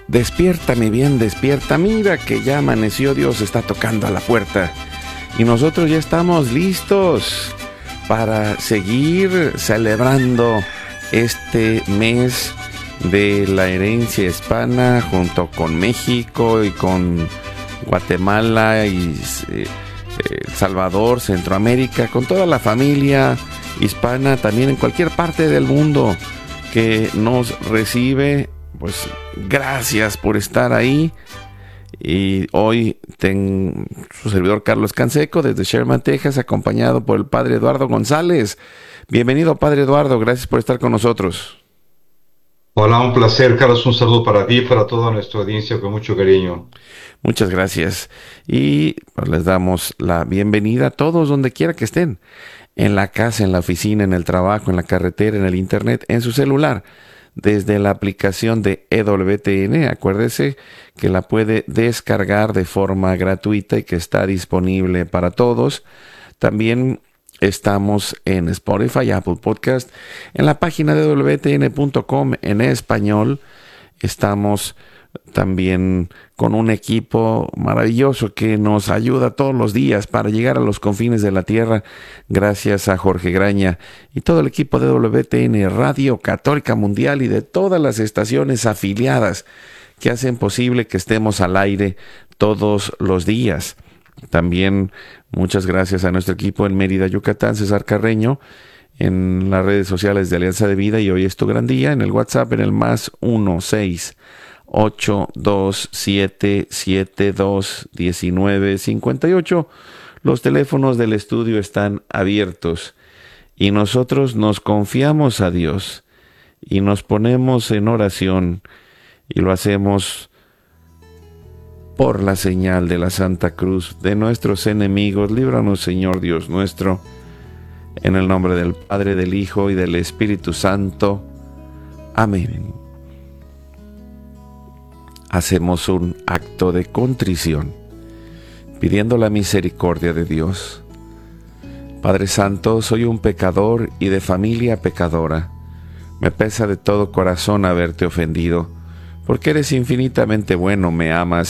Despierta, mi bien, despierta. Mira que ya amaneció, Dios está tocando a la puerta. Y nosotros ya estamos listos para seguir celebrando este mes de la herencia hispana junto con México y con Guatemala y El Salvador, Centroamérica, con toda la familia hispana, también en cualquier parte del mundo que nos recibe. Pues gracias por estar ahí. Y hoy tengo su servidor Carlos Canseco desde Sherman, Texas, acompañado por el padre Eduardo González. Bienvenido, padre Eduardo, gracias por estar con nosotros. Hola, un placer, Carlos. Un saludo para ti y para toda nuestra audiencia con mucho cariño. Muchas gracias. Y pues, les damos la bienvenida a todos donde quiera que estén. En la casa, en la oficina, en el trabajo, en la carretera, en el internet, en su celular. Desde la aplicación de EWTN, acuérdese que la puede descargar de forma gratuita y que está disponible para todos. También estamos en Spotify, Apple Podcast, en la página de EWTN.com en español. Estamos también con un equipo maravilloso que nos ayuda todos los días para llegar a los confines de la tierra, gracias a Jorge Graña y todo el equipo de WTN Radio Católica Mundial y de todas las estaciones afiliadas que hacen posible que estemos al aire todos los días. También muchas gracias a nuestro equipo en Mérida, Yucatán, César Carreño, en las redes sociales de Alianza de Vida y Hoy es tu gran día, en el WhatsApp en el +1 68277221958. Los teléfonos del estudio están abiertos y nosotros nos confiamos a Dios y nos ponemos en oración y lo hacemos por la señal de la Santa Cruz de nuestros enemigos. Líbranos, Señor Dios nuestro, en el nombre del Padre, del Hijo y del Espíritu Santo. Amén. Hacemos un acto de contrición, pidiendo la misericordia de Dios. Padre Santo, soy un pecador y de familia pecadora. Me pesa de todo corazón haberte ofendido, porque eres infinitamente bueno, me amas